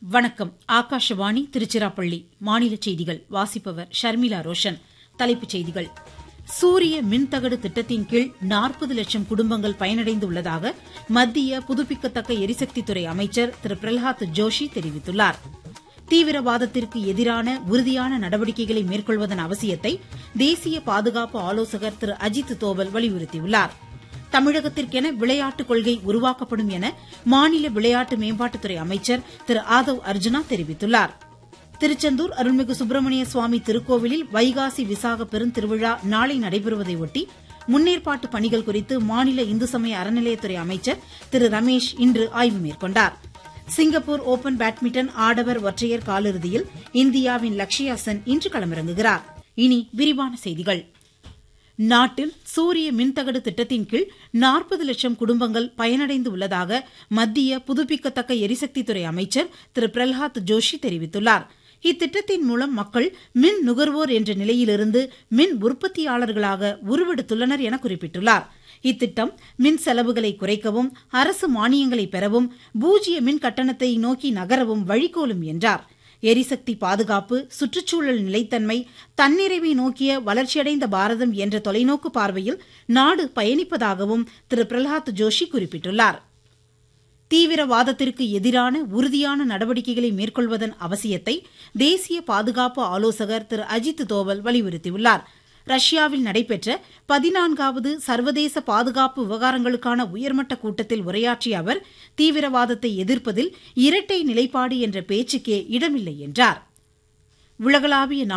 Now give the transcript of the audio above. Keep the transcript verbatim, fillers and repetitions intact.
வணக்கம். ஆகாஷவாணி திருச்சிராப்பள்ளி. மாநில செய்திகள் வாசிப்பவர் ஷர்மிளா ரோஷன். தலைப்புச் செய்திகள். சூரிய மின்தகடு திட்டத்தின் கீழ் நாற்பது லட்சம் குடும்பங்கள் பயனடைந்துள்ளதாக மத்திய புதுப்பிக்கத்தக்க எரிசக்தித்துறை அமைச்சர் திரு பிரல்ஹாத் ஜோஷி தெரிவித்துள்ளார். தீவிரவாதத்திற்கு எதிரான உறுதியான நடவடிக்கைகளை மேற்கொள்வதன் அவசியத்தை தேசிய பாதுகாப்பு ஆலோசகர் திரு அஜித் தோவல் வலியுறுத்தியுள்ளார். தமிழகத்திற்கென விளையாட்டுக் கொள்கை உருவாக்கப்படும் என மாநில விளையாட்டு மேம்பாட்டுத்துறை அமைச்சர் திரு ஆதவ் அர்ஜுனா தெரிவித்துள்ளார். திருச்செந்தூர் அருள்மிகு சுப்பிரமணிய சுவாமி திருக்கோவிலில் வைகாசி விசாக பெருந்திருவிழா நாளை நடைபெறுவதையொட்டி முன்னேற்பாட்டு பணிகள் குறித்து மாநில இந்து சமய அறநிலையத்துறை அமைச்சர் திரு ரமேஷ் இன்று ஆய்வு மேற்கொண்டார். சிங்கப்பூர் ஓபன் பேட்மிண்டன் ஆடவர் ஒற்றையர் காலிறுதியில் இந்தியாவின் லக்ஷயா சென் இன்று களமிறங்குகிறார். இனி விரிவான செய்திகள். நாட்டில் சூரிய மின்தகடு திட்டத்தின் கீழ் நாற்பது லட்சம் குடும்பங்கள் பயனடைந்து உள்ளதாக மத்திய புதுப்பிக்கத்தக்க எரிசக்தித்துறை அமைச்சர் திரு பிரல்ஹாத் ஜோஷி தெரிவித்துள்ளார். இத்திட்டத்தின் மூலம் மக்கள் மின் நுகர்வோர் என்ற நிலையிலிருந்து மின் உற்பத்தியாளர்களாக உருவெடுத்துள்ளனர் என குறிப்பிட்டுள்ளார். இத்திட்டம் மின் செலவுகளை குறைக்கவும் அரசு மானியங்களை பெறவும் பூஜ்ய மின் கட்டணத்தை நோக்கி நகரவும் வழிகோலும் என்றார். எரிசக்தி பாதுகாப்பு, சுற்றுச்சூழல் நிலைத்தன்மை, தன்னிறைவை நோக்கிய வளர்ச்சியடைந்த பாரதம் என்ற தொலைநோக்கு பார்வையில் நாடு பயணிப்பதாகவும் திரு பிரல்ஹாத் ஜோஷி குறிப்பிட்டுள்ளார். தீவிரவாதத்திற்கு எதிரான உறுதியான நடவடிக்கைகளை மேற்கொள்வதன் அவசியத்தை தேசிய பாதுகாப்பு ஆலோசகர் திரு அஜித் தோவல் வலியுறுத்தியுள்ளார். ரஷ்யாவில் நடைபெற்ற பதினான்காவது சர்வதேச பாதுகாப்பு விவகாரங்களுக்கான உயர்மட்ட கூட்டத்தில் உரையாற்றிய அவர் தீவிரவாதத்தை எதிர்ப்பதில் இரட்டை நிலைப்பாடு என்ற பேச்சுக்கே இடமில்லை என்றார். உலகளாவிய